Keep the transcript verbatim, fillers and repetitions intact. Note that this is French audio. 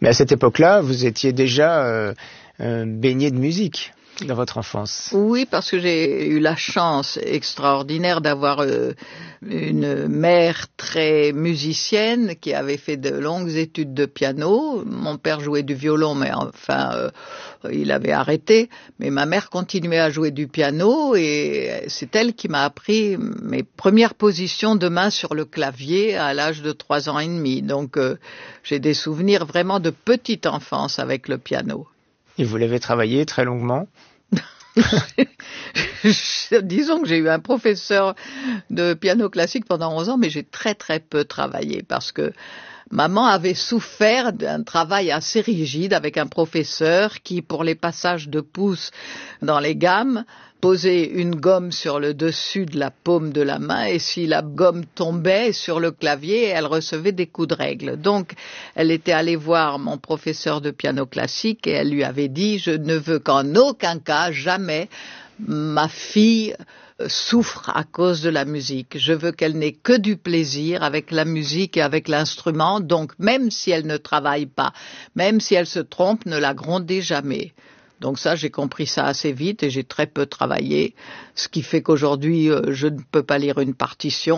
Mais à cette époque-là, vous étiez déjà euh, euh, baigné de musique dans votre enfance. Oui, parce que j'ai eu la chance extraordinaire d'avoir euh, une mère très musicienne qui avait fait de longues études de piano. Mon père jouait du violon, mais enfin, euh, il avait arrêté. Mais ma mère continuait à jouer du piano et c'est elle qui m'a appris mes premières positions de main sur le clavier à l'âge de trois ans et demi. Donc, euh, j'ai des souvenirs vraiment de petite enfance avec le piano. Et vous l'avez travaillé très longuement? Disons que j'ai eu un professeur de piano classique pendant onze ans, mais j'ai très très peu travaillé parce que maman avait souffert d'un travail assez rigide avec un professeur qui, pour les passages de pouce dans les gammes, posait une gomme sur le dessus de la paume de la main et si la gomme tombait sur le clavier, elle recevait des coups de règle. Donc, elle était allée voir mon professeur de piano classique et elle lui avait dit « Je ne veux qu'en aucun cas, jamais, ma fille souffre à cause de la musique. Je veux qu'elle n'ait que du plaisir avec la musique et avec l'instrument. Donc, même si elle ne travaille pas, même si elle se trompe, ne la grondez jamais. » Donc ça, j'ai compris ça assez vite et j'ai très peu travaillé, ce qui fait qu'aujourd'hui, euh, je ne peux pas lire une partition.